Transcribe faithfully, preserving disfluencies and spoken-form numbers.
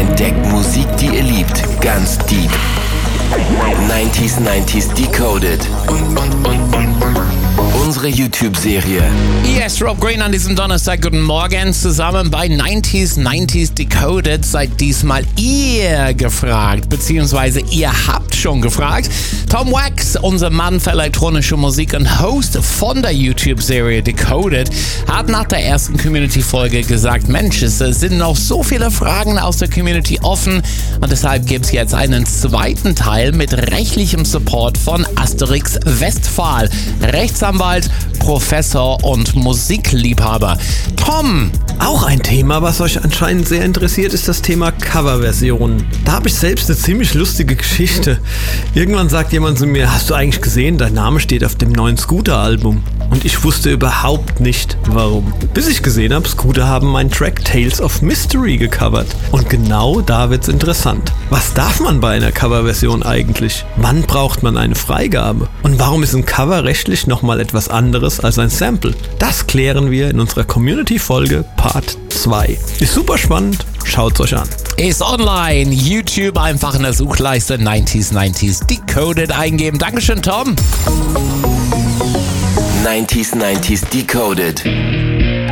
Entdeckt Musik, die ihr liebt, ganz deep. neunziger neunzig Decoded. Unsere YouTube-Serie. Yes, Rob Green an diesem Donnerstag. Guten Morgen zusammen bei neunziger neunzig Decoded. Seid diesmal ihr gefragt, beziehungsweise ihr habt schon gefragt. Tom Wax, unser Mann für elektronische Musik und Host von der YouTube-Serie Decoded, hat nach der ersten Community-Folge gesagt, Mensch, es sind noch so viele Fragen aus der Community offen und deshalb gibt es jetzt einen zweiten Teil mit rechtlichem Support von Asterix Westphal, Rechtsanwalt, Professor und Musikliebhaber. Tom! Auch ein Thema, was euch anscheinend sehr interessiert, ist das Thema Coverversionen. Da habe ich selbst eine ziemlich lustige Geschichte. Irgendwann sagt jemand zu mir, hast du eigentlich gesehen, dein Name steht auf dem neuen Scooter-Album? Und ich wusste überhaupt nicht, warum. Bis ich gesehen habe, Scooter haben meinen Track Tales of Mystery gecovert. Und genau da wird's interessant. Was darf man bei einer Coverversion eigentlich? Wann braucht man eine Freigabe? Und warum ist ein Cover rechtlich nochmal etwas anderes als ein Sample? Das klären wir in unserer Community-Folge Part zwei. Ist super spannend, schaut's euch an. Ist online, YouTube, einfach in der Suchleiste neunziger neunzig Decoded eingeben. Dankeschön, Tom. neunziger neunzig Decoded.